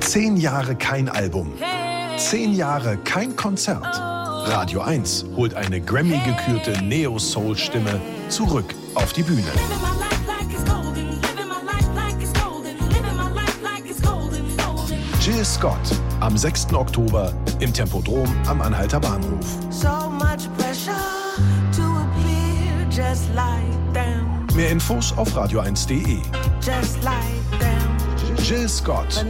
10 Jahre kein Album. 10 Jahre kein Konzert. Radio 1 holt eine Grammy-gekürte Neo-Soul-Stimme zurück auf die Bühne. Jill Scott am 6. Oktober im Tempodrom am Anhalter Bahnhof. Mehr Infos auf radio1.de. Jill Scott.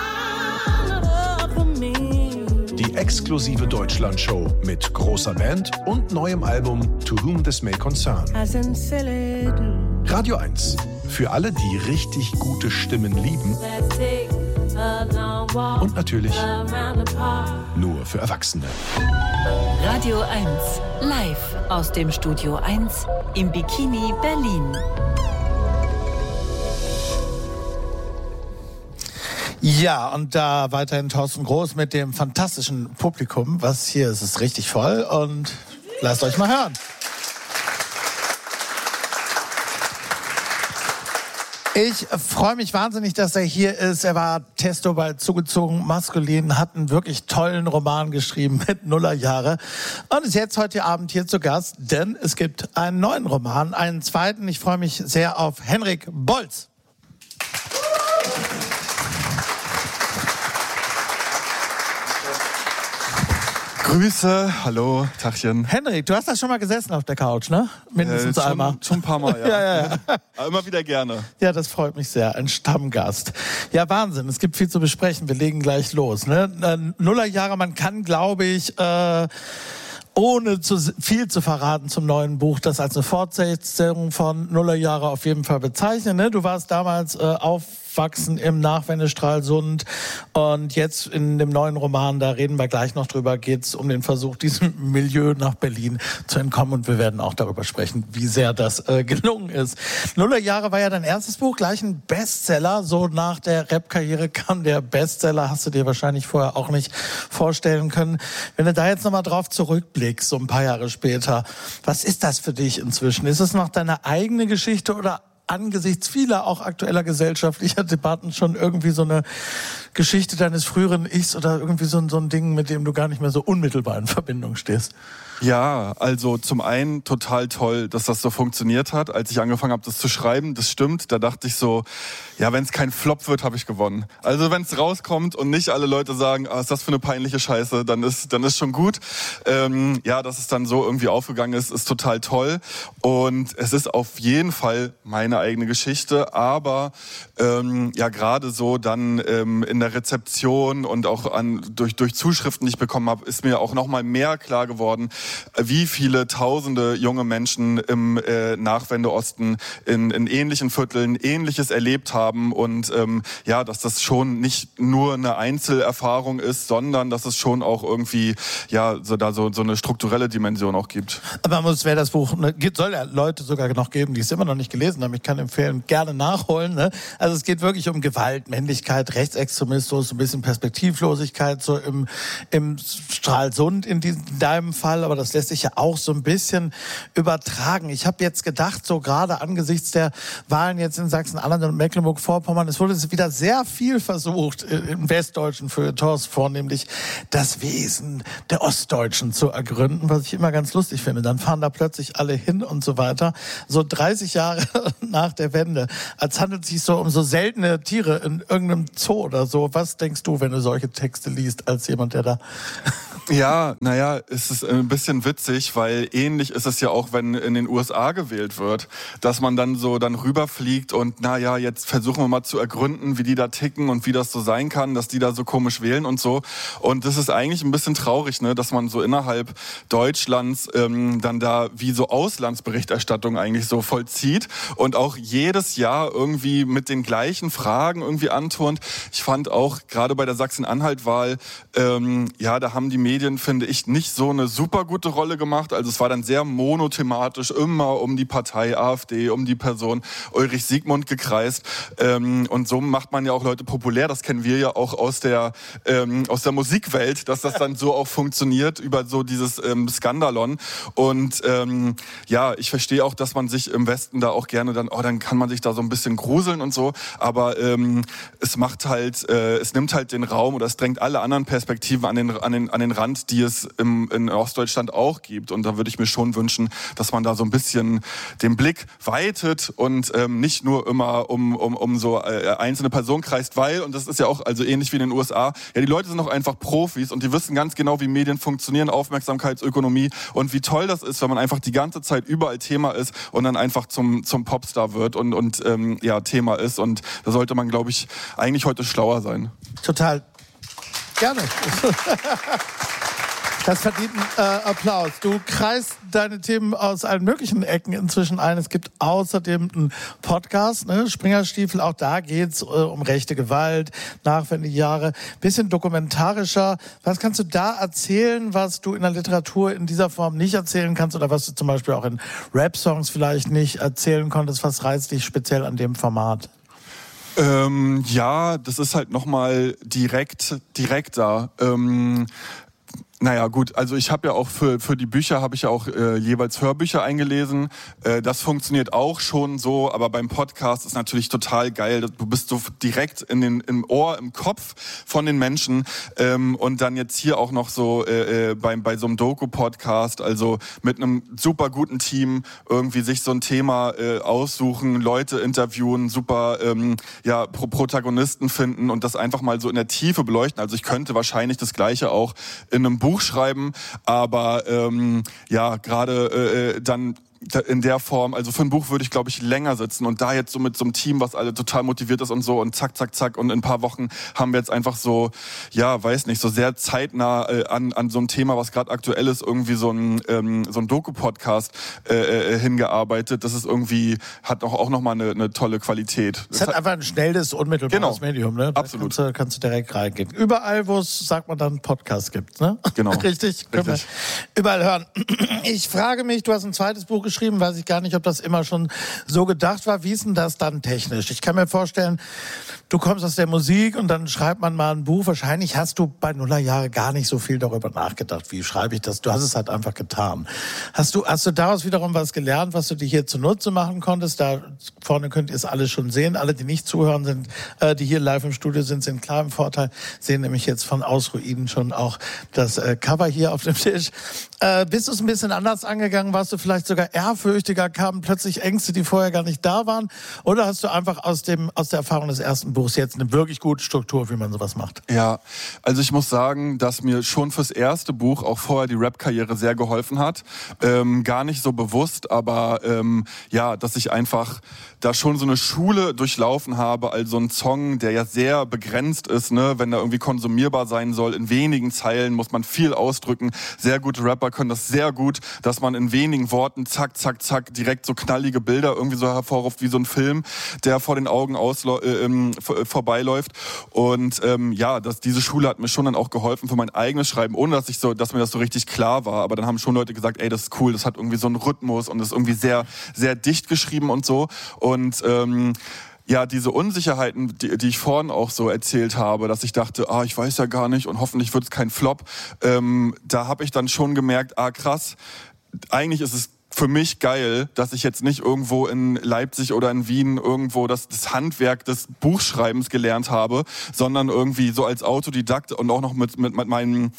Die exklusive Deutschland-Show mit großer Band und neuem Album To Whom This May Concern. Radio 1. Für alle, die richtig gute Stimmen lieben. Und natürlich nur für Erwachsene. Radio 1. Live aus dem Studio 1 im Bikini Berlin. Ja, und da weiterhin Thorsten Groß mit dem fantastischen Publikum. Was hier ist, ist richtig voll und lasst euch mal hören. Ich freue mich wahnsinnig, dass er hier ist. Er war Testo bei Zugezogen Maskulin, hat einen wirklich tollen Roman geschrieben mit Nullerjahre und ist jetzt heute Abend hier zu Gast, denn es gibt einen neuen Roman, einen zweiten. Ich freue mich sehr auf Henrik Bolz. Grüße, hallo, Tachchen. Henrik, du hast da schon mal gesessen auf der Couch, ne? Mindestens einmal. Schon ein paar Mal, ja. ja. Aber immer wieder gerne. Ja, das freut mich sehr. Ein Stammgast. Ja, Wahnsinn. Es gibt viel zu besprechen. Wir legen gleich los. Ne? Nullerjahre, man kann, glaube ich, ohne zu viel zu verraten zum neuen Buch, das als eine Fortsetzung von Nullerjahre auf jeden Fall bezeichnen. Ne? Du warst damals aufwachsen im Nachwendestralsund und jetzt in dem neuen Roman, da reden wir gleich noch drüber, geht es um den Versuch, diesem Milieu nach Berlin zu entkommen und wir werden auch darüber sprechen, wie sehr das gelungen ist. Nullerjahre war ja dein erstes Buch, gleich ein Bestseller, so nach der Rap-Karriere kam der Bestseller, hast du dir wahrscheinlich vorher auch nicht vorstellen können. Wenn du da jetzt nochmal drauf zurückblickst, so ein paar Jahre später, was ist das für dich inzwischen? Ist es noch deine eigene Geschichte oder angesichts vieler auch aktueller gesellschaftlicher Debatten schon irgendwie so eine Geschichte deines früheren Ichs oder irgendwie so ein Ding, mit dem du gar nicht mehr so unmittelbar in Verbindung stehst? Ja, also zum einen total toll, dass das so funktioniert hat. Als ich angefangen habe, das zu schreiben, das stimmt, da dachte ich so, ja, wenn es kein Flop wird, habe ich gewonnen. Also wenn es rauskommt und nicht alle Leute sagen, ist das für eine peinliche Scheiße, dann ist schon gut. Ja, dass es dann so irgendwie aufgegangen ist total toll. Und es ist auf jeden Fall meine eigene Geschichte, aber ja, gerade so dann in der Rezeption und auch durch Zuschriften, die ich bekommen habe, ist mir auch noch mal mehr klar geworden, wie viele tausende junge Menschen im Nachwendeosten in ähnlichen Vierteln Ähnliches erlebt haben und ja, dass das schon nicht nur eine Einzelerfahrung ist, sondern dass es schon auch irgendwie ja so eine strukturelle Dimension auch gibt. Aber wer das Buch, soll ja Leute sogar noch geben, die es immer noch nicht gelesen haben. Ich kann empfehlen, gerne nachholen. Ne? Also es geht wirklich um Gewalt, Männlichkeit, Rechtsextremismus, ein bisschen Perspektivlosigkeit so im Stralsund in deinem Fall, aber das lässt sich ja auch so ein bisschen übertragen. Ich habe jetzt gedacht, so gerade angesichts der Wahlen jetzt in Sachsen-Anhalt und Mecklenburg-Vorpommern, es wurde wieder sehr viel versucht, im westdeutschen Feuilletons vornehmlich das Wesen der Ostdeutschen zu ergründen, was ich immer ganz lustig finde. Dann fahren da plötzlich alle hin und so weiter. So 30 Jahre nach der Wende. Als handelt es sich so um so seltene Tiere in irgendeinem Zoo oder so. Was denkst du, wenn du solche Texte liest, als jemand, der da... Ja, naja, es ist ein bisschen witzig, weil ähnlich ist es ja auch, wenn in den USA gewählt wird, dass man dann rüberfliegt und naja, jetzt versuchen wir mal zu ergründen, wie die da ticken und wie das so sein kann, dass die da so komisch wählen und so. Und das ist eigentlich ein bisschen traurig, ne, dass man so innerhalb Deutschlands dann da wie so Auslandsberichterstattung eigentlich so vollzieht und auch jedes Jahr irgendwie mit den gleichen Fragen irgendwie anturnt. Ich fand auch gerade bei der Sachsen-Anhalt-Wahl, ja, da haben die Medien, finde ich, nicht so eine super gute Rolle gemacht. Also es war dann sehr monothematisch, immer um die Partei AfD, um die Person Ulrich Siegmund gekreist. Und so macht man ja auch Leute populär. Das kennen wir ja auch aus der Musikwelt, dass das dann so auch funktioniert über so dieses Skandalon. Und ja, ich verstehe auch, dass man sich im Westen da auch gerne dann dann kann man sich da so ein bisschen gruseln und so, aber es nimmt halt den Raum oder es drängt alle anderen Perspektiven an den Rand, die es in Ostdeutschland auch gibt. Und da würde ich mir schon wünschen, dass man da so ein bisschen den Blick weitet und nicht nur immer um so einzelne Personen kreist, weil, und das ist ja auch also ähnlich wie in den USA, ja, die Leute sind auch einfach Profis und die wissen ganz genau, wie Medien funktionieren, Aufmerksamkeitsökonomie und wie toll das ist, wenn man einfach die ganze Zeit überall Thema ist und dann einfach zum Popstar wird und Thema ist. Und da sollte man, glaube ich, eigentlich heute schlauer sein. Total. Gerne. Das verdient einen Applaus. Du kreist deine Themen aus allen möglichen Ecken inzwischen ein. Es gibt außerdem einen Podcast, ne? Springerstiefel, auch da geht's um rechte Gewalt, Nachwendejahre, bisschen dokumentarischer. Was kannst du da erzählen, was du in der Literatur in dieser Form nicht erzählen kannst oder was du zum Beispiel auch in Rap-Songs vielleicht nicht erzählen konntest? Was reizt dich speziell an dem Format? Das ist halt nochmal direkter. Naja, gut, also ich habe ja auch für die Bücher habe ich ja auch jeweils Hörbücher eingelesen. Das funktioniert auch schon so, aber beim Podcast ist natürlich total geil. Du bist so direkt im Ohr, im Kopf von den Menschen und dann jetzt hier auch noch so bei so einem Doku-Podcast, also mit einem super guten Team irgendwie sich so ein Thema aussuchen, Leute interviewen, super Protagonisten finden und das einfach mal so in der Tiefe beleuchten. Also ich könnte wahrscheinlich das Gleiche auch in einem Buch schreiben, aber gerade dann in der Form, also für ein Buch würde ich, glaube ich, länger sitzen und da jetzt so mit so einem Team, was alle total motiviert ist und so und zack, zack, zack und in ein paar Wochen haben wir jetzt einfach so, so sehr zeitnah an so ein Thema, was gerade aktuell ist, irgendwie so ein Doku-Podcast hingearbeitet. Das ist irgendwie, hat auch nochmal eine tolle Qualität. Es hat einfach ein schnelles, unmittelbares Medium, ne? Absolut. Kannst du direkt reingehen. Überall, wo es, sagt man dann, Podcast gibt, ne? Genau. Richtig. Überall hören. Ich frage mich, du hast ein zweites Buch geschrieben, weiß ich gar nicht, ob das immer schon so gedacht war. Wie ist denn das dann technisch? Ich kann mir vorstellen, du kommst aus der Musik und dann schreibt man mal ein Buch. Wahrscheinlich hast du bei Nullerjahre gar nicht so viel darüber nachgedacht. Wie schreibe ich das? Du hast es halt einfach getan. Hast du daraus wiederum was gelernt, was du dir hier zunutze machen konntest? Da vorne könnt ihr es alle schon sehen. Alle, die nicht zuhören, sind, die hier live im Studio sind klar im Vorteil. Sehen nämlich jetzt von Ausruiden schon auch das Cover hier auf dem Tisch. Bist du es ein bisschen anders angegangen? Warst du vielleicht sogar ehrfürchtiger? Kamen plötzlich Ängste, die vorher gar nicht da waren? Oder hast du einfach aus der Erfahrung des ersten Buchs jetzt eine wirklich gute Struktur, wie man sowas macht? Ja, also ich muss sagen, dass mir schon fürs erste Buch auch vorher die Rap-Karriere sehr geholfen hat. Gar nicht so bewusst, aber dass ich einfach da schon so eine Schule durchlaufen habe, also ein Song, der ja sehr begrenzt ist, ne, wenn er irgendwie konsumierbar sein soll. In wenigen Zeilen muss man viel ausdrücken. Sehr gute Rapper können das sehr gut, dass man in wenigen Worten zack, zack, zack direkt so knallige Bilder irgendwie so hervorruft wie so ein Film, der vor den Augen vorbeiläuft. Und diese Schule hat mir schon dann auch geholfen für mein eigenes Schreiben, ohne dass mir das so richtig klar war. Aber dann haben schon Leute gesagt, ey, das ist cool, das hat irgendwie so einen Rhythmus und ist irgendwie sehr, sehr dicht geschrieben und so. Und diese Unsicherheiten, die ich vorhin auch so erzählt habe, dass ich dachte, ich weiß ja gar nicht und hoffentlich wird es kein Flop, da habe ich dann schon gemerkt, krass, eigentlich ist es für mich geil, dass ich jetzt nicht irgendwo in Leipzig oder in Wien irgendwo das Handwerk des Buchschreibens gelernt habe, sondern irgendwie so als Autodidakt und auch noch mit meinem,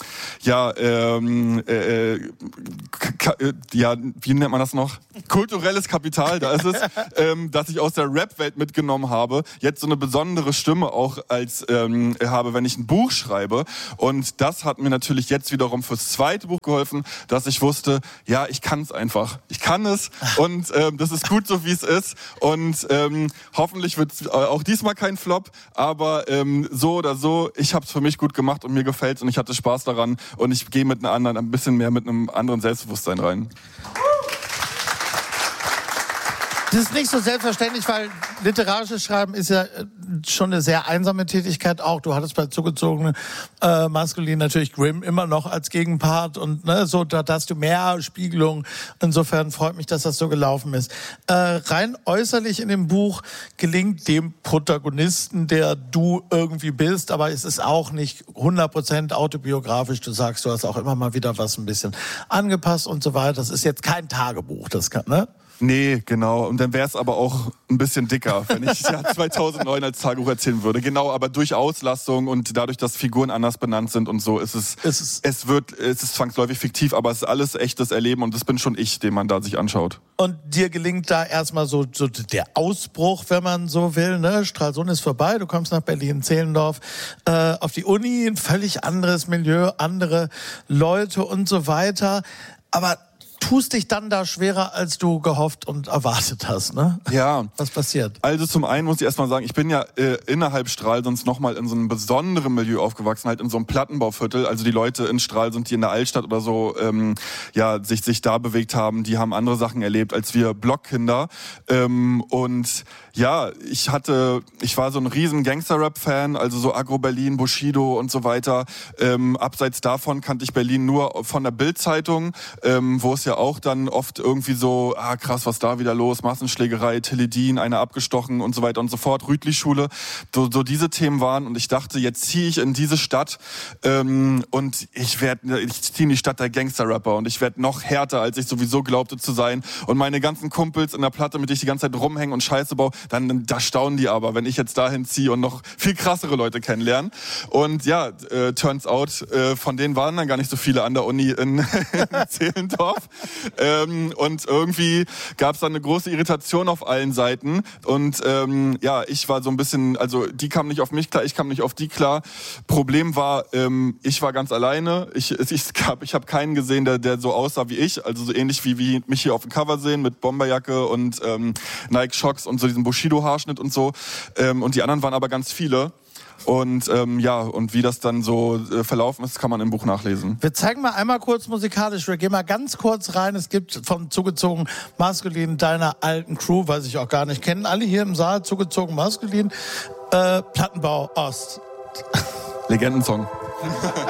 wie nennt man das noch? Kulturelles Kapital, da ist es, dass ich aus der Rap-Welt mitgenommen habe, jetzt so eine besondere Stimme auch als habe, wenn ich ein Buch schreibe. Und das hat mir natürlich jetzt wiederum fürs zweite Buch geholfen, dass ich wusste, ich kann es einfach. Ich kann es und das ist gut so, wie es ist. Und hoffentlich wird es auch diesmal kein Flop, aber so oder so, ich habe es für mich gut gemacht und mir gefällt es und ich hatte Spaß daran und ich gehe mit ein bisschen mehr mit einem anderen Selbstbewusstsein rein. Das ist nicht so selbstverständlich, weil literarisches Schreiben ist ja schon eine sehr einsame Tätigkeit auch. Du hattest bei Zugezogene maskulin natürlich Grimm immer noch als Gegenpart und so, da hast du mehr Spiegelung. Insofern freut mich, dass das so gelaufen ist. Rein äußerlich in dem Buch gelingt dem Protagonisten, der du irgendwie bist, aber es ist auch nicht 100% autobiografisch. Du sagst, du hast auch immer mal wieder was ein bisschen angepasst und so weiter. Das ist jetzt kein Tagebuch, das kann, ne? Nee, genau. Und dann wäre es aber auch ein bisschen dicker, wenn ich das Jahr 2009 als Tagebuch erzählen würde. Genau, aber durch Auslastung und dadurch, dass Figuren anders benannt sind und so, ist es ist zwangsläufig fiktiv, aber es ist alles echtes Erleben und das bin schon ich, den man da sich anschaut. Und dir gelingt da erstmal so der Ausbruch, wenn man so will, ne? Stralsund ist vorbei, du kommst nach Berlin-Zehlendorf, auf die Uni, ein völlig anderes Milieu, andere Leute und so weiter. Aber tust dich dann da schwerer, als du gehofft und erwartet hast, ne? Ja. Was passiert? Also zum einen muss ich erstmal sagen, ich bin ja innerhalb Stralsunds nochmal in so einem besonderen Milieu aufgewachsen, halt in so einem Plattenbauviertel. Also die Leute in Stralsund, die in der Altstadt oder so sich da bewegt haben, die haben andere Sachen erlebt als wir Blockkinder. Und ja, ich war so ein riesen Gangster-Rap-Fan, also so Agro-Berlin, Bushido und so weiter. Abseits davon kannte ich Berlin nur von der Bild-Zeitung, wo es ja auch dann oft irgendwie so, krass, was da wieder los, Massenschlägerei, Teledin, einer abgestochen und so weiter und so fort, Rütli-Schule, so diese Themen waren und ich dachte, jetzt ziehe ich in diese Stadt und ich ziehe in die Stadt der Gangster-Rapper und ich werde noch härter, als ich sowieso glaubte zu sein und meine ganzen Kumpels in der Platte, mit denen ich die ganze Zeit rumhänge und Scheiße baue, dann da staunen die aber, wenn ich jetzt dahin ziehe und noch viel krassere Leute kennenlerne und ja, turns out, von denen waren dann gar nicht so viele an der Uni in Zehlendorf. Und irgendwie gab es dann eine große Irritation auf allen Seiten und ich war so ein bisschen, also die kamen nicht auf mich klar, ich kam nicht auf die klar. Problem war, ich war ganz alleine, ich habe keinen gesehen, der so aussah wie ich, also so ähnlich wie mich hier auf dem Cover sehen mit Bomberjacke und Nike Shocks und so diesem Bushido-Haarschnitt und so und die anderen waren aber ganz viele. Und und wie das dann so verlaufen ist, kann man im Buch nachlesen. Wir zeigen mal einmal kurz musikalisch, wir gehen mal ganz kurz rein. Es gibt von Zugezogen Maskulin, deiner alten Crew, weiß ich auch gar nicht, kennen alle hier im Saal Zugezogen Maskulin, Plattenbau Ost. Legendensong.